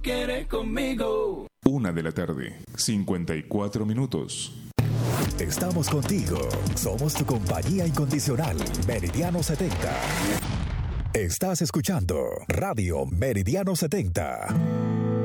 Quiere conmigo. 1:00 PM, 54 minutos. Estamos contigo. Somos tu compañía incondicional. Meridiano 70. Estás escuchando Radio Meridiano 70.